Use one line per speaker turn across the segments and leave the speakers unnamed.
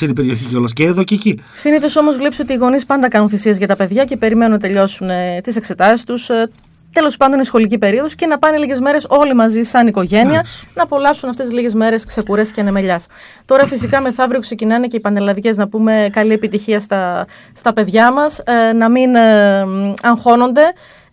ξένη περιοχή κιόλας και εδώ και εκεί.
Συνήθως όμως βλέπεις ότι οι γονείς πάντα κάνουν θυσίες για τα παιδιά και περιμένουν να τελειώσουν τις εξετάσεις τους. Τέλος πάντων, η σχολική περίοδος και να πάνε λίγες μέρες όλοι μαζί, σαν οικογένεια, να απολαύσουν αυτές τις λίγες μέρες ξεκουρές και ανεμελιάς. Τώρα, φυσικά, μεθαύριο ξεκινάνε και οι πανελλαδικές, να πούμε καλή επιτυχία στα παιδιά μας, να μην αγχώνονται,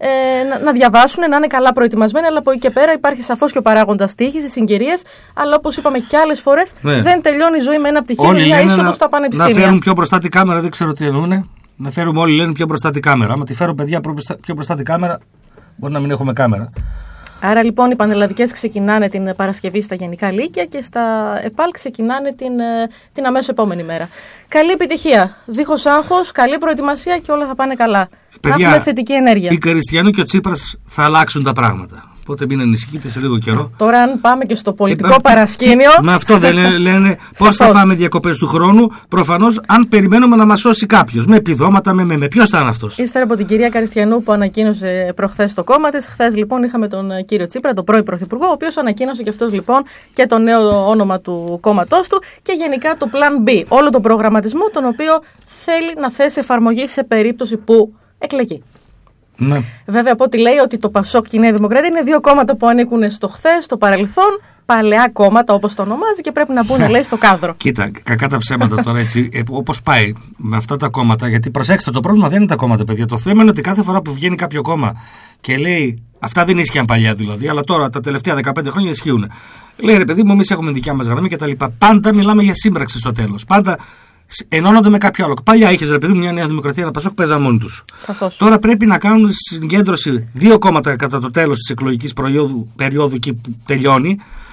να διαβάσουν, να είναι καλά προετοιμασμένοι, αλλά από εκεί και πέρα υπάρχει σαφώς και ο παράγοντας τύχης, οι συγκυρίες, αλλά όπως είπαμε και άλλες φορές, δεν τελειώνει η ζωή με ένα πτυχίο, μια είσοδο στα πανεπιστήμια.
Να φέρουν πιο μπροστά την κάμερα, δεν ξέρω τι εννοούν. Να φέρουμε όλοι, λένε πιο μπροστά την κάμερα. Άμα τη φέρω παιδιά πιο μπροστά την κάμερα. Μπορεί να μην έχουμε κάμερα.
Άρα λοιπόν οι πανελλαδικές ξεκινάνε την Παρασκευή στα Γενικά Λύκεια και στα ΕΠΑΛ ξεκινάνε την αμέσως επόμενη μέρα. Καλή επιτυχία. Δίχως άγχος, καλή προετοιμασία και όλα θα πάνε καλά.
Παιδιά,
να έχουμε θετική ενέργεια.
Η Καριστιανού και ο Τσίπρας θα αλλάξουν τα πράγματα. Οπότε μην ανησυχείτε σε λίγο καιρό.
Τώρα, αν πάμε και στο πολιτικό παρασκήνιο.
Με αυτό δεν λένε πώς θα πάμε διακοπές του χρόνου. Προφανώς, αν περιμένουμε να μας σώσει κάποιος. Με επιδόματα, με ποιος θα είναι αυτός.
Ύστερα από την κυρία Καριστιανού που ανακοίνωσε προχθές το κόμμα της. Χθες λοιπόν είχαμε τον κύριο Τσίπρα, τον πρώην Πρωθυπουργό, ο οποίος ανακοίνωσε και αυτός λοιπόν και το νέο όνομα του κόμματός του και γενικά το Plan B. Όλο τον προγραμματισμό, τον οποίο θέλει να θέσει εφαρμογή σε περίπτωση που εκλεγεί.
Ναι.
Βέβαια, από ό,τι λέει ότι το ΠΑΣΟΚ και η Νέα Δημοκρατία είναι δύο κόμματα που ανήκουν στο χθες, στο παρελθόν, παλαιά κόμματα όπως το ονομάζει και πρέπει να μπουν, λέει, στο κάδρο.
Κοίτα, κακά τα ψέματα τώρα έτσι, όπως πάει με αυτά τα κόμματα, γιατί προσέξτε, το πρόβλημα δεν είναι τα κόμματα, παιδιά. Το θέμα είναι ότι κάθε φορά που βγαίνει κάποιο κόμμα και λέει, αυτά δεν ίσχυαν παλιά δηλαδή, αλλά τώρα τα τελευταία 15 χρόνια ισχύουν. Λέει, ρε παιδί μου, εμείς έχουμε δικιά μας γραμμή κτλ. Πάντα μιλάμε για σύμπραξη στο τέλος. Πάντα ενώνονται με κάποιο άλλο. Παλιά είχε, ρε παιδί μου, μια Νέα Δημοκρατία, ένα ΠΑΣΟΚ, παίζαν μόνοι τους. Τώρα πρέπει να κάνουν συγκέντρωση δύο κόμματα κατά το τέλος της εκλογικής περίοδου εκεί που τελειώνει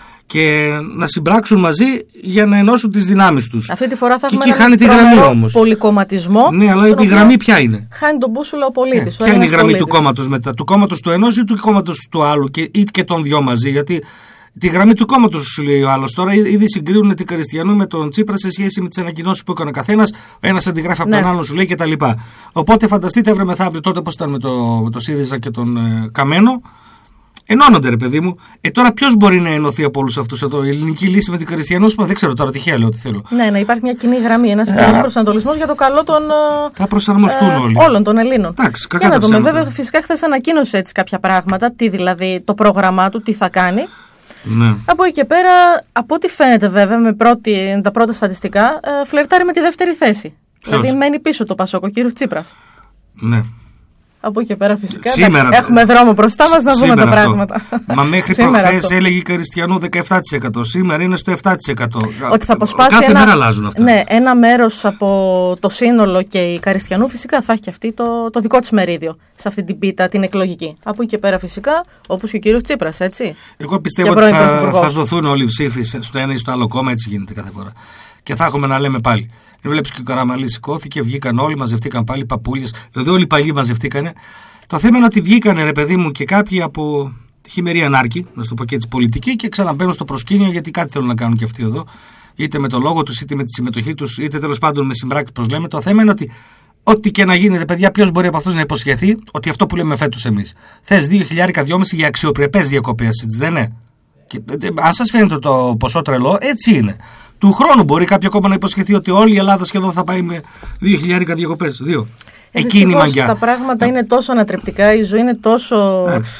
και να συμπράξουν μαζί για να ενώσουν τις δυνάμεις τους.
Αυτή τη φορά θα
και
έχουμε
χάνει τη γραμμή όμως.
Πολυκομματισμό.
Ναι, αλλά η γραμμή ποια είναι.
Χάνει τον μπούσουλα ο πολίτης.
Ποια είναι η γραμμή του κόμματος μετά, του κόμματος του ενός ή του κόμματος του άλλου ή και των δυο μαζί. Γιατί τη γραμμή του κόμματος σου λέει ο άλλος. Τώρα ήδη συγκρίνουν την Καριστιανού με τον Τσίπρα σε σχέση με τις ανακοινώσεις που έκανε ο καθένας. Ένας αντιγράφει από τον άλλον, σου λέει κτλ. Οπότε φανταστείτε αύριο μεθαύριο τότε πώς ήταν με το ΣΥΡΙΖΑ και τον Καμένο. Ενώνονται, ρε παιδί μου. Τώρα ποιος μπορεί να ενωθεί από όλους αυτούς εδώ, η ελληνική λύση με την Καριστιανού, δεν ξέρω τώρα, τυχαία λέω τι θέλω.
Ναι, να υπάρχει μια κοινή γραμμή, ένας κοινός προσανατολισμός για το καλό των.
Θα προσαρμοστούν όλοι.
Όλων των Ελλήνων.
Εντάξει,
για να δούμε. Βέβαια, φυσικά χθες ανακοίνωσε έτσι κάποια πράγματα, τι δηλαδή το πρόγραμμά του, τι θα κάνει.
Ναι.
Από εκεί και πέρα, από ό,τι φαίνεται βέβαια, με τα πρώτα στατιστικά, φλερτάρει με τη δεύτερη θέση.
Ποιος?
Δηλαδή μένει πίσω το ΠΑΣΟΚ, ο κύριος Τσίπρας.
Ναι.
Από εκεί και πέρα φυσικά
σήμερα,
έχουμε δρόμο μπροστά μας να δούμε τα πράγματα.
Μα μέχρι προχθές έλεγε η Καριστιανού 17%. Σήμερα είναι στο 7%.
Ότι θα αποσπάσει
κάθε μέρα αλλάζουν αυτά.
Ναι, ένα μέρος από το σύνολο και η Καριστιανού φυσικά θα έχει αυτή το δικό της μερίδιο σε αυτή την πίτα, την εκλογική. Από εκεί και πέρα φυσικά, όπως και ο κύριος Τσίπρας, έτσι.
Εγώ πιστεύω ότι θα δοθούν όλοι οι ψήφοι στο ένα ή στο άλλο κόμμα, έτσι γίνεται κάθε φορά. Και θα έχουμε να λέμε πάλι. Βλέπεις και ο Καραμανλής σηκώθηκε, βγήκαν όλοι, μαζευτήκαν πάλι παππούλιες. Δηλαδή όλοι οι παλιοί μαζευτήκανε. Το θέμα είναι ότι βγήκανε, ρε παιδί μου, και κάποιοι από χειμερή ανάρκη, να σου το πω και έτσι πολιτική, και ξαναμπαίνουν στο προσκήνιο γιατί κάτι θέλουν να κάνουν και αυτοί εδώ. Είτε με το λόγο τους, είτε με τη συμμετοχή τους, είτε τέλος πάντων με συμπράξεις, πώς λέμε. Το θέμα είναι ότι ό,τι και να γίνει, ρε παιδιά, ποιος μπορεί από αυτούς να υποσχεθεί ότι αυτό που λέμε φέτος εμείς. Θες 2.000-2.500 για αξιοπρεπές διακοπές, έτσι δεν είναι? Και, αν σας φαίνεται το ποσό τρελό, έτσι είναι. Του χρόνου μπορεί κάποιο κόμμα να υποσχεθεί ότι όλη η Ελλάδα σχεδόν θα πάει με 2.000 διακοπές. Εκείνη η μαγιά.
Τα πράγματα είναι τόσο ανατρεπτικά, η ζωή είναι τόσο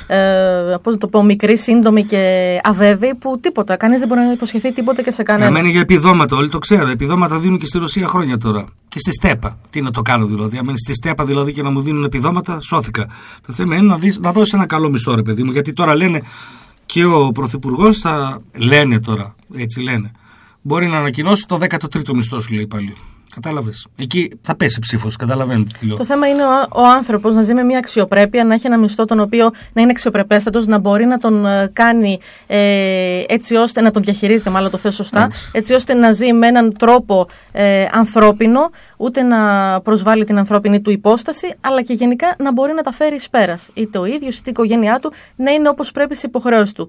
μικρή, σύντομη και αβέβαιη που τίποτα. Κανείς δεν μπορεί να υποσχεθεί τίποτα και σε κανένα.
Μένει για επιδόματα, όλοι το ξέρω. Επιδόματα δίνουν και στη Ρωσία χρόνια τώρα. Και στη ΣΤΕΠΑ. Τι να το κάνω δηλαδή? Αν μένει στη ΣΤΕΠΑ δηλαδή και να μου δίνουν επιδόματα, σώθηκα. Το θέμα είναι να δώσει ένα καλό μισθό, ρε παιδί μου. Γιατί τώρα λένε και ο Πρωθυπουργός θα λένε τώρα, έτσι λένε. Μπορεί να ανακοινώσει το 13ο μισθό σου, λέει πάλι. Κατάλαβες. Εκεί θα πέσει ψήφος, καταλαβαίνετε τι λέω.
Το θέμα είναι ο άνθρωπος να ζει με μια αξιοπρέπεια, να έχει ένα μισθό τον οποίο να είναι αξιοπρεπέστατος, να μπορεί να τον κάνει έτσι ώστε να τον διαχειρίζεται, μάλλον το θες σωστά, έτσι ώστε να ζει με έναν τρόπο ανθρώπινο, ούτε να προσβάλλει την ανθρώπινη του υπόσταση, αλλά και γενικά να μπορεί να τα φέρει εις πέρας. Είτε ο ίδιος είτε η οικογένειά του να είναι όπως πρέπει στις υποχρεώσεις του.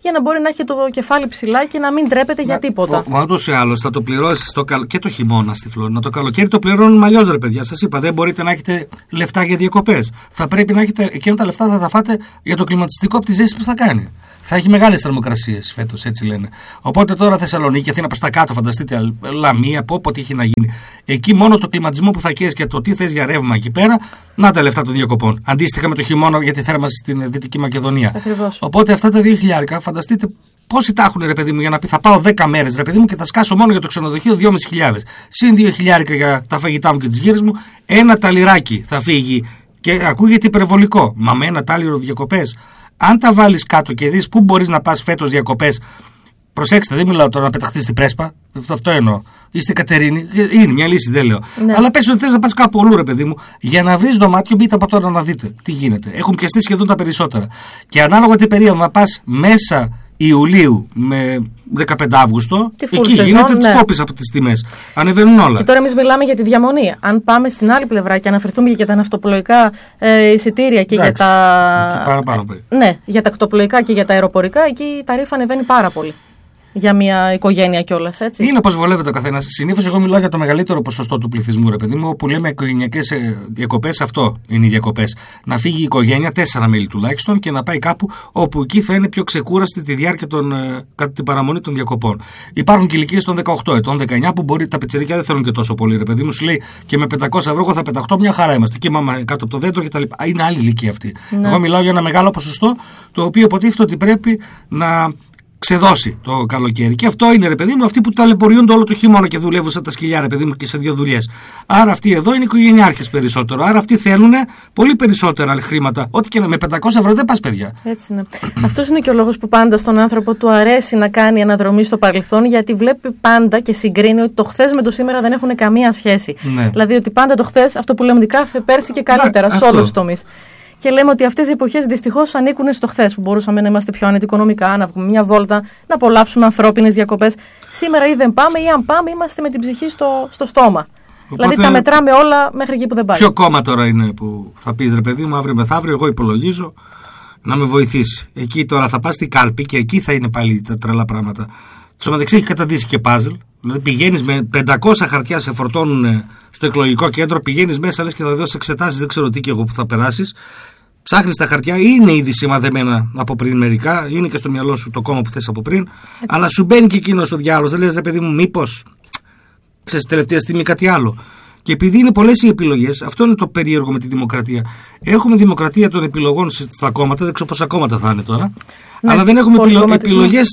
για να μπορεί να έχει το κεφάλι ψηλά και να μην τρέπεται για τίποτα.
Μα ούτως ή άλλως θα το πληρώσεις και το χειμώνα στη Φλόρινα. Το καλοκαίρι το πληρώνουμε αλλιώς, ρε παιδιά. Σας είπα, δεν μπορείτε να έχετε λεφτά για διακοπές. Θα πρέπει να έχετε εκείνα τα λεφτά, θα τα φάτε για το κλιματιστικό από τη ζέστη που θα κάνει. Θα έχει μεγάλες θερμοκρασίες φέτος, έτσι λένε. Οπότε τώρα Θεσσαλονίκη, Αθήνα προς τα κάτω, φανταστείτε, Λαμία, ό,τι έχει να γίνει. Εκεί μόνο το κλιματισμό που θα καίεις και το τι θες για ρεύμα εκεί πέρα, να τα λεφτά των διακοπών. Αντίστοιχα με το χειμώνα για τη θέρμανση στην Δυτική Μακεδονία.
Ακριβώς.
Οπότε αυτά τα 2.000, φανταστείτε πόσοι τα έχουν, ρε παιδί μου, για να πει θα πάω 10 μέρες, ρε παιδί μου, και θα σκάσω μόνο για το ξενοδοχείο 2.500. Συν 2.000 για τα φαγητά μου και τις γύρες μου, ένα ταλιράκι θα φύγει. Και ακούγεται υπερβολικό. Μα με ένα τάλιρο διακοπές. Αν τα βάλεις κάτω και δεις πού μπορείς να πας φέτος διακοπές, προσέξτε, δεν μιλάω τώρα να πεταχτείς στην Πρέσπα, αυτό εννοώ. Είστε Κατερίνη, είναι μια λύση, δεν λέω. Ναι. Αλλά πες ότι θες να πας κάπου αλλού, ρε παιδί μου, για να βρεις δωμάτιο, μπείτε από τώρα να δείτε τι γίνεται. Έχουν πιαστεί σχεδόν τα περισσότερα. Και ανάλογα τι περίοδο να πας μέσα Ιουλίου με 15 Αύγουστο, εκεί γίνεται τις κόπης από τις τιμές. Ανεβαίνουν όλα.
Και τώρα εμείς μιλάμε για τη διαμονή. Αν πάμε στην άλλη πλευρά και αναφερθούμε για τα ναυτοπλοϊκά εισιτήρια και για τα. Ναι, για τα ακτοπλοϊκά και για τα αεροπορικά, εκεί η ταρήφα ανεβαίνει πάρα πολύ. Για μια οικογένεια κιόλας, έτσι.
Είναι όπως βολεύεται ο καθένας. Συνήθως εγώ μιλάω για το μεγαλύτερο ποσοστό του πληθυσμού, ρε παιδί μου, όπου λέμε οικογενειακές διακοπές, αυτό είναι οι διακοπές. Να φύγει η οικογένεια, 4 μέλη τουλάχιστον, και να πάει κάπου όπου εκεί θα είναι πιο ξεκούραστη τη διάρκεια κατά την παραμονή των διακοπών. Υπάρχουν και ηλικίες των 18 ετών, 19 που μπορεί, τα πιτσιρίκια δεν θέλουν και τόσο πολύ, ρε παιδί μου, σου λέει και με 500 ευρώ θα πεταχτώ, μια χαρά είμαστε. Και μάμα κάτω από το δέντρο κτλ. Είναι άλλη ηλικία αυτή. Ναι. Εγώ μιλάω για ένα μεγάλο ποσοστό, το οποίο υποτίθεται ότι πρέπει να ξεδώσει το καλοκαίρι. Και αυτό είναι, ρε παιδί μου, αυτοί που ταλαιπωριούνται όλο το χειμώνα και δουλεύουν σαν τα σκυλιά, ρε παιδί μου, και σε 2 δουλειές. Άρα αυτοί εδώ είναι οικογενειάρχες περισσότερο. Άρα αυτοί θέλουν πολύ περισσότερα χρήματα. Ό,τι και με 500 ευρώ δεν πας, παιδιά.
Έτσι είναι. Αυτός είναι και ο λόγος που πάντα στον άνθρωπο του αρέσει να κάνει αναδρομή στο παρελθόν, γιατί βλέπει πάντα και συγκρίνει ότι το χθες με το σήμερα δεν έχουν καμία σχέση. Ναι. Δηλαδή ότι πάντα το χθες, αυτό που λέμε ότι κάθε πέρσι και καλύτερα σε όλους τους τομείς. Και λέμε ότι αυτές οι εποχές δυστυχώς ανήκουν στο χθες, που μπορούσαμε να είμαστε πιο ανετοικονομικά, να βγούμε μια βόλτα, να απολαύσουμε ανθρώπινες διακοπές. Σήμερα ή δεν πάμε, ή αν πάμε, είμαστε με την ψυχή στο στόμα. Οπότε, δηλαδή τα μετράμε όλα μέχρι εκεί που δεν πάει.
Ποιο κόμμα τώρα είναι που θα πεις, ρε παιδί μου, αύριο μεθαύριο, εγώ υπολογίζω να με βοηθήσει. Εκεί τώρα θα πας στην κάλπη και εκεί θα είναι πάλι τα τρελά πράγματα. Στο μεταξύ έχει καταντήσει και πάζλ. Δηλαδή πηγαίνεις με 500 χαρτιά, σε φορτώνουν στο εκλογικό κέντρο, πηγαίνεις μέσα, λες και θα δώσεις εξετάσεις, δεν ξέρω τι και εγώ που θα περάσεις. Ψάχνεις τα χαρτιά, είναι ήδη σημαδεμένα από πριν μερικά, είναι και στο μυαλό σου το κόμμα που θες από πριν, έτσι. Αλλά σου μπαίνει και εκείνος ο διάλογος, δεν λες, ρε παιδί μου, μήπως ξέρεις τελευταία στιγμή κάτι άλλο. Και επειδή είναι πολλές οι επιλογές, αυτό είναι το περίεργο με τη δημοκρατία. Έχουμε δημοκρατία των επιλογών στα κόμματα, δεν ξέρω πόσα κόμματα θα είναι τώρα. Ναι, αλλά δεν έχουμε επιλογές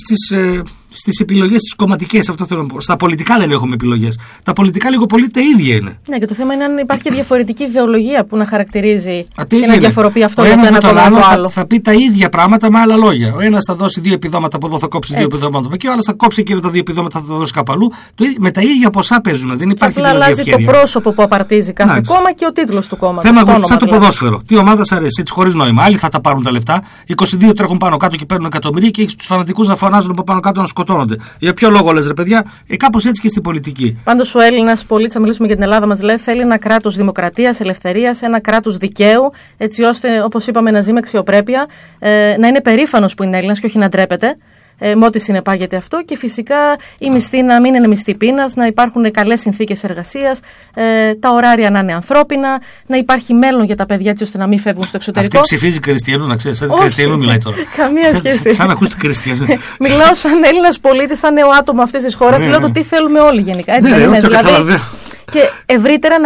στις επιλογές τις κομματικές. Αυτό θέλω να πω. Στα πολιτικά δεν έχουμε επιλογές. Τα πολιτικά λίγο πολύ τα ίδια είναι.
Ναι, και το θέμα είναι αν υπάρχει διαφορετική ιδεολογία που να χαρακτηρίζει και να διαφοροποιεί αυτό για το ένα το άλλο.
Θα πει τα ίδια πράγματα με άλλα λόγια. Ο ένας θα δώσει 2 επιδόματα από εδώ, θα κόψει 2 επιδόματα από εκεί. Ο άλλος θα κόψει εκείνο τα 2 επιδόματα, θα τα δώσει κάπου αλλού. Με τα ίδια ποσά παίζουν. Δεν υπάρχει
δηλαδή ευκαιρία. Αλλάζει το πρόσωπο που απαρτίζει κάθε κόμμα και ο τίτλος του κόμματος.
Θέμα σαν το ποδόσφαιρο. Τι ομάδα αρέσει, έτσι χωρίς νόημα. Άλλοι θα τα πάρουν τα λεφτά. 22 τρέχουν πάνω κάτω και παίρνουν εκατομμύρια και έχει τους φανατικούς να φωνάζουν από πάνω κάτω να σκοτώνονται. Για ποιο λόγο λες, ρε παιδιά, κάπως έτσι και στην πολιτική.
Πάντως ο Έλληνας πολίτης, να μιλήσουμε για την Ελλάδα, μας λέει, θέλει ένα κράτος δημοκρατίας, ελευθερίας, ένα κράτος δικαίου, έτσι ώστε, όπως είπαμε, να ζει με αξιοπρέπεια, να είναι περήφανος που είναι Έλληνας και όχι να ντρέπεται. Με ό,τι συνεπάγεται αυτό, και φυσικά η μισθή να μην είναι μισθή πείνας, να υπάρχουν καλές συνθήκες εργασίας, τα ωράρια να είναι ανθρώπινα, να υπάρχει μέλλον για τα παιδιά έτσι ώστε να μην φεύγουν στο εξωτερικό.
Αυτή ψηφίζει Κριστιανού, να ξέρεις, σαν Κριστιανού μιλάει τώρα.
Καμία σχέση.
Σαν να ακούς την Κριστιανού.
Μιλάω σαν Έλληνας πολίτης, σαν νέο άτομο αυτής της χώρας, λέω το τι θέλουμε όλοι γενικά. Έτσι, δηλαδή, και ευρύτερα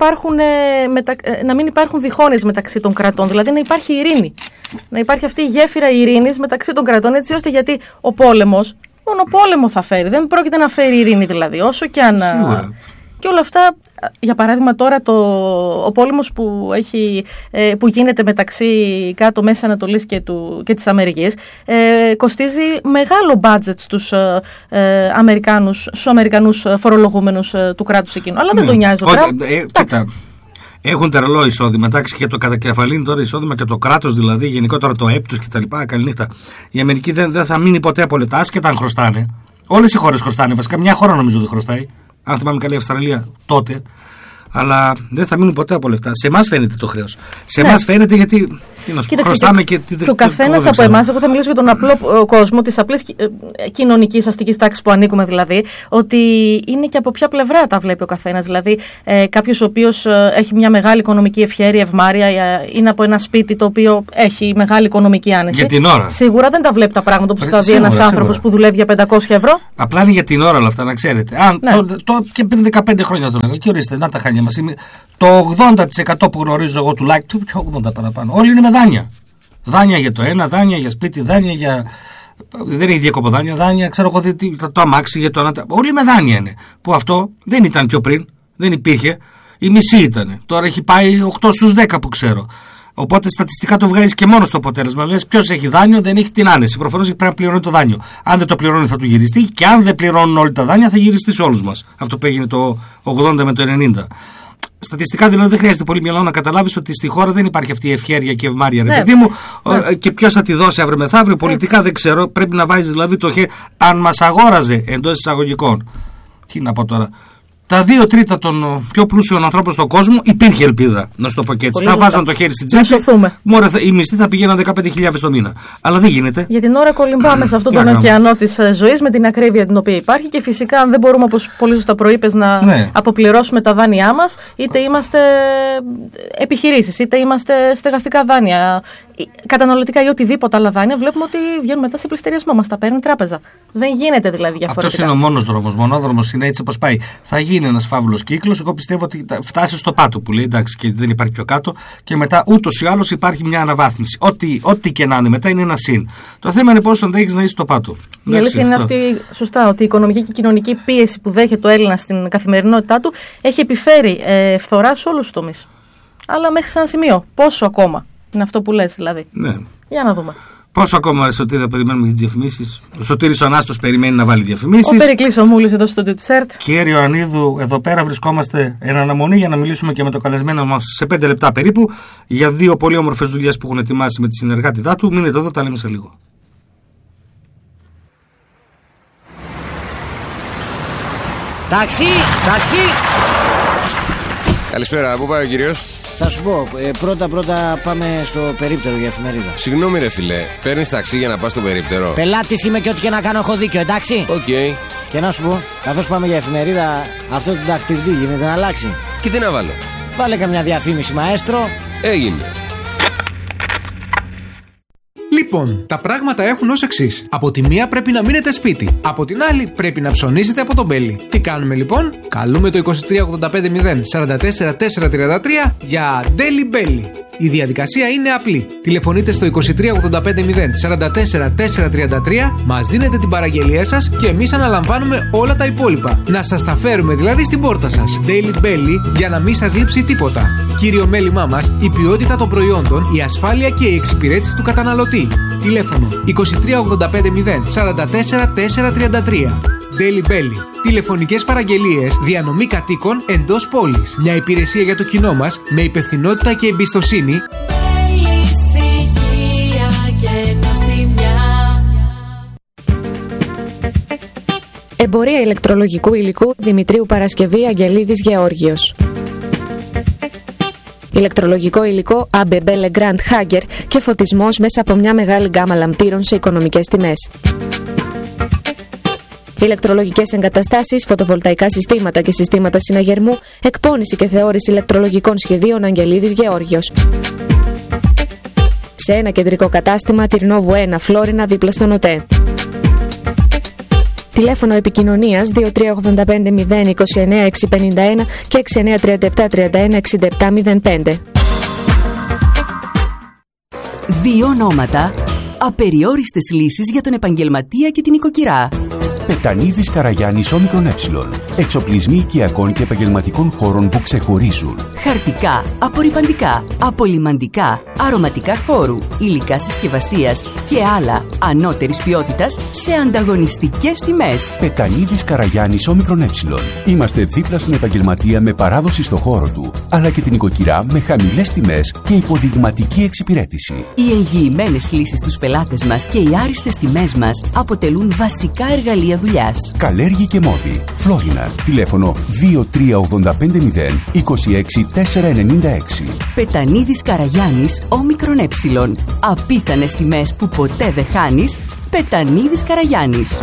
να μην υπάρχουν διχόνοιες μεταξύ των κρατών, δηλαδή να υπάρχει ειρήνη. Να υπάρχει αυτή η γέφυρα ειρήνης μεταξύ των κρατών, έτσι ώστε, γιατί ο πόλεμος μόνο πόλεμο θα φέρει. Δεν πρόκειται να φέρει ειρήνη δηλαδή, όσο και αν.
Σίγουρα.
Και όλα αυτά, για παράδειγμα τώρα ο πόλεμος που γίνεται μεταξύ κάτω Μέσης Ανατολής και της Αμερικής κοστίζει μεγάλο μπάτζετ στους Αμερικανούς φορολογούμενους του κράτους εκείνου. Αλλά δεν τον νοιάζει το Τραμπ.
Κοίτα, έχουν τερλό εισόδημα, εντάξει, και το κατακεφαλήν τώρα εισόδημα και το κράτος δηλαδή, γενικότερα το ΕΠ τους κτλ. Καληνύχτα. Η Αμερική δεν θα μείνει ποτέ από λεφτά, άσχετα αν χρωστάνε. Όλες οι χώρες χρωστάνε, βασικά μια χώρα νομίζω δεν χρωστάει. Αν θυμάμαι καλά, η Αυστραλία τότε. Αλλά δεν θα μείνουν ποτέ από λεφτά. Σε εμάς φαίνεται το χρέος. Σε εμάς φαίνεται γιατί. Χρωστάμε και
ο καθένας από εμάς, εγώ θα μιλήσω για τον απλό κόσμο, της απλής κοινωνικής αστικής τάξης που ανήκουμε δηλαδή, ότι είναι και από ποια πλευρά τα βλέπει ο καθένας. Δηλαδή, κάποιος ο οποίος έχει μια μεγάλη οικονομική ευχέρεια, ευμάρεια, είναι από ένα σπίτι το οποίο έχει μεγάλη οικονομική άνεση. Για
την ώρα.
Σίγουρα δεν τα βλέπει τα πράγματα όπως τα δει ένας άνθρωπος που δουλεύει για 500 ευρώ.
Απλά είναι για την ώρα όλα αυτά, να ξέρετε. Και πριν 15 χρόνια το λέγω. Και ορίστε, να τα χάνια μας. Το 80% που γνωρίζω εγώ του like, το 80 παραπάνω, όλοι είναι με δάνεια. Δάνεια για το ένα, δάνεια για σπίτι, δάνεια για. Δεν έχει διακοποδάνεια, δάνεια, ξέρω εγώ, το αμάξι για το ένα. Όλοι με δάνεια είναι. Που αυτό δεν ήταν πιο πριν, δεν υπήρχε. Η μισή ήταν. Τώρα έχει πάει 8 στους 10 που ξέρω. Οπότε στατιστικά το βγάζει και μόνο στο αποτέλεσμα. Λες ποιος έχει δάνειο, δεν έχει την άνεση. Προφανώς πρέπει να πληρώνει το δάνειο. Αν δεν το πληρώνει, θα του γυριστεί. Και αν δεν πληρώνουν όλοι τα δάνεια, θα γυριστεί σε όλους μας. Αυτό που έγινε το 80 με το 90. Στατιστικά δηλαδή δεν χρειάζεται πολύ μυαλό να καταλάβεις ότι στη χώρα δεν υπάρχει αυτή η ευχέρεια και ευμάρεια. Ρε παιδί μου, και ποιος θα τη δώσει αύριο μεθαύριο, πολιτικά δεν ξέρω. Πρέπει να βάζεις δηλαδή το χέρι. Αν μας αγόραζε εντός εισαγωγικών. Τι να πω τώρα. Τα 2 τρίτα των πιο πλούσιων ανθρώπων στον κόσμο υπήρχε ελπίδα, να σου το πω και έτσι. Θα βάζαν το χέρι στην τσέπη. Μωρέ, οι μισθοί θα πηγαίναν 15.000 το μήνα. Αλλά δεν γίνεται.
Για την ώρα κολυμπάμε σε αυτόν τον ωκεανό της ζωής με την ακρίβεια την οποία υπάρχει και φυσικά αν δεν μπορούμε, όπως πολύ σωστά προείπες, να αποπληρώσουμε τα δάνειά μας, είτε είμαστε επιχειρήσεις, είτε είμαστε στεγαστικά δάνεια, καταναλωτικά ή οτιδήποτε άλλα δάνεια, βλέπουμε ότι βγαίνουν μετά σε πληστηριασμό. Μας τα παίρνει η τράπεζα. Δεν γίνεται δηλαδή διαφορετικά.
Αυτός είναι ο μόνος δρόμος. Μονόδρομος είναι έτσι όπως πάει. Θα γίνει ένας φαύλος κύκλος. Εγώ πιστεύω ότι θα φτάσει στο πάτο που λέει εντάξει και δεν υπάρχει πιο κάτω. Και μετά ούτως ή άλλως υπάρχει μια αναβάθμιση. Ό,τι και να είναι μετά είναι ένα συν. Το θέμα είναι πώς αντέχεις να είσαι στο πάτο.
Η αλήθεια είναι αυτή, σωστά, ότι η οικονομική και η κοινωνική πίεση που δέχεται ο Έλληνας στην καθημερινότητά του έχει επιφέρει φθορά σε όλους τους τομείς. Αλλά μέχρι σε ένα σημείο. Πόσο ακόμα είναι αυτό που λες δηλαδή.
Ναι.
Για να δούμε.
Πόσο ακόμα, Σωτήρη, θα περιμένουμε για τις διαφημίσεις. Ο Σωτήρης ο Ανάστος περιμένει να βάλει διαφημίσεις.
Ο Περικλής ο Μούλης εδώ στο Τιτσέρτ.
Κύριε Ιωαννίδου, εδώ πέρα βρισκόμαστε εν αναμονή για να μιλήσουμε και με το καλεσμένο μας σε 5 λεπτά περίπου για 2 πολύ όμορφες δουλειές που έχουν ετοιμάσει με τη συνεργάτητά του. Μείνετε εδώ, τα λέμε σε λίγο.
Ταξί!
Καλησπέρα, πού πάει ο κύριος?
Θα σου πω, πρώτα πάμε στο περίπτερο για εφημερίδα.
Συγγνώμη ρε φιλέ, παίρνεις ταξί για να πας στο περίπτερο?
Πελάτης είμαι και ό,τι και να κάνω έχω δίκιο, εντάξει?
Οκ.
Και να σου πω, καθώς πάμε για εφημερίδα, αυτό το δαχτυλίδι γίνεται να αλλάξει?
Και τι να βάλω?
Βάλε καμιά διαφήμιση, μαέστρο.
Έγινε.
Λοιπόν, τα πράγματα έχουν ως εξής. Από τη μία πρέπει να μείνετε σπίτι. Από την άλλη πρέπει να ψωνίζετε από τον Μπέλι. Τι κάνουμε λοιπόν? Καλούμε το 2385 044 433 για Daily Belly. Η διαδικασία είναι απλή. Τηλεφωνείτε στο 2385 044 433, μας δίνετε την παραγγελία σας και εμείς αναλαμβάνουμε όλα τα υπόλοιπα. Να σας τα φέρουμε δηλαδή στην πόρτα σας. Daily Belly για να μην σας λείψει τίποτα. Κύριο μέλημά μας, η ποιότητα των προϊόντων, η ασφάλεια και η εξυπηρέτηση του καταναλωτή. Τηλέφωνο 2385 044 433. Daily Belly. Τηλεφωνικές παραγγελίες, διανομή κατοίκων εντός πόλης. Μια υπηρεσία για το κοινό μας με υπευθυνότητα και εμπιστοσύνη.
Εμπορία ηλεκτρολογικού υλικού Δημητρίου Παρασκευή Αγγελίδης Γεώργιος. Ηλεκτρολογικό υλικό ABB Legrand Hager και φωτισμός μέσα από μια μεγάλη γκάμα λαμπτήρων σε οικονομικές τιμές. Ηλεκτρολογικές εγκαταστάσεις, φωτοβολταϊκά συστήματα και συστήματα συναγερμού, εκπώνηση και θεώρηση ηλεκτρολογικών σχεδίων Αγγελίδης Γεώργιος. Σε ένα κεντρικό κατάστημα, Τυρνόβου 1, Φλόρινα, δίπλα στον ΟΤΕ. Τηλέφωνο επικοινωνίας 2385 029 651 και 6937 31 67 05.
Δύο ονόματα, απεριόριστες λύσεις για τον επαγγελματία και την οικοκυρά.
Πετανίδης Καραγιάννης Όμικρον Ε. Εξοπλισμοί οικιακών και επαγγελματικών χώρων που ξεχωρίζουν.
Χαρτικά, απορρυπαντικά, απολυμαντικά, αρωματικά χώρου, υλικά συσκευασίας και άλλα ανώτερης ποιότητας σε ανταγωνιστικές τιμές.
Πετανίδης Καραγιάννης Όμικρον Ε. Είμαστε δίπλα στον επαγγελματία με παράδοση στο χώρο του, αλλά και την οικοκυρά με χαμηλές τιμές και υποδειγματική εξυπηρέτηση.
Οι εγγυημένες λύσεις στους πελάτες μας και οι άριστες τιμές μας αποτελούν βασικά εργαλεία γραφεία δουλειάς.
Καλέργη και Μόδι. Φλόρινα. Τηλέφωνο 23850 26496.
Πετανίδης Καραγιάννης, όμικρον ε. Απίθανες τιμές που ποτέ δεν χάνεις. Πετανίδης Καραγιάννης.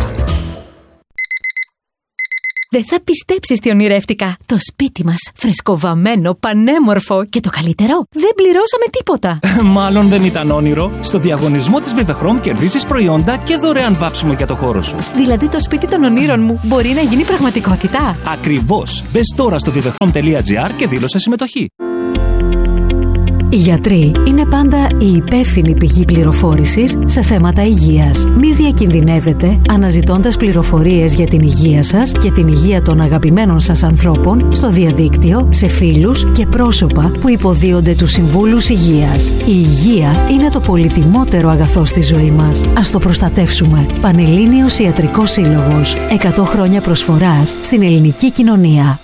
Δεν θα πιστέψεις τι ονειρεύτηκα. Το σπίτι μας, φρεσκοβαμμένο, πανέμορφο και το καλύτερο, δεν πληρώσαμε τίποτα.
Μάλλον δεν ήταν όνειρο. Στο διαγωνισμό της Vivechrome κερδίζεις προϊόντα και δωρεάν βάψιμο για το χώρο σου.
Δηλαδή το σπίτι των ονείρων μου μπορεί να γίνει πραγματικότητα.
Ακριβώς. Μπες τώρα στο vivechrome.gr και δήλωσε συμμετοχή.
Οι γιατροί είναι πάντα η υπεύθυνη πηγή πληροφόρησης σε θέματα υγείας. Μη διακινδυνεύετε αναζητώντας πληροφορίες για την υγεία σας και την υγεία των αγαπημένων σας ανθρώπων στο διαδίκτυο, σε φίλους και πρόσωπα που υποδίονται τους συμβούλους υγείας. Η υγεία είναι το πολυτιμότερο αγαθό στη ζωή μας. Ας το προστατεύσουμε. Πανελλήνιος Ιατρικός Σύλλογος. 100 χρόνια προσφοράς στην ελληνική κοινωνία.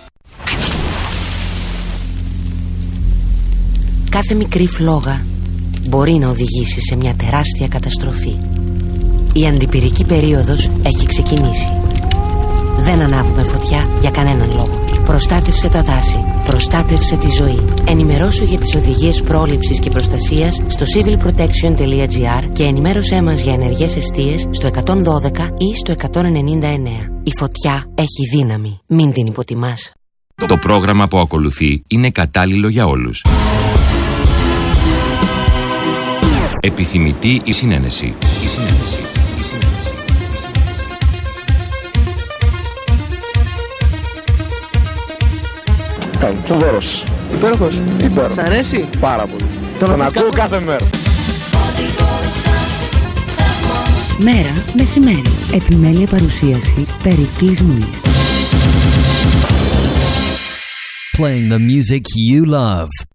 Κάθε μικρή φλόγα μπορεί να οδηγήσει σε μια τεράστια καταστροφή. Η αντιπυρική περίοδος έχει ξεκινήσει. Δεν ανάβουμε φωτιά για κανέναν λόγο. Προστάτευσε τα δάση. Προστάτευσε τη ζωή. Ενημερώσου για τις οδηγίες πρόληψης και προστασίας στο civilprotection.gr και ενημέρωσέ μας για ενεργές εστίες στο 112 ή στο 199. Η φωτιά έχει δύναμη. Μην την υποτιμάς.
Το πρόγραμμα που ακολουθεί είναι κατάλληλο για όλους. Επιθυμητή η συνένεση.
Φοβερός. Υπέροχος. Σ' αρέσει? Πάρα πολύ. Τον ακούω κάθε μέρα.
Μέρα μεσημέρι. Επιμέλεια παρουσίαση Περικλής Μουλής.
Playing the music you love.